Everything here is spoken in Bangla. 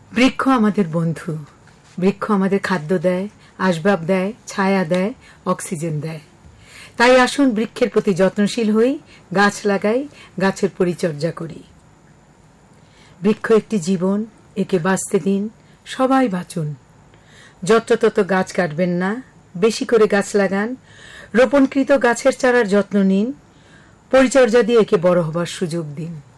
বৃক্ষ আমাদের বন্ধু। বৃক্ষ আমাদের খাদ্য দেয়, আসবাব দেয়, ছায়া দেয়, অক্সিজেন দেয়। তাই আসুন বৃক্ষের প্রতি যত্নশীল হই, গাছ লাগাই, গাছের পরিচর্যা করি। বৃক্ষ একটি জীবন, একে বাঁচতে দিন, সবাই বাঁচুন। যত্রতত্র গাছ কাটবেন না, বেশি করে গাছ লাগান। রোপণকৃত গাছের চারার যত্ন নিন, পরিচর্যা দিয়ে একে বড় হবার সুযোগ দিন।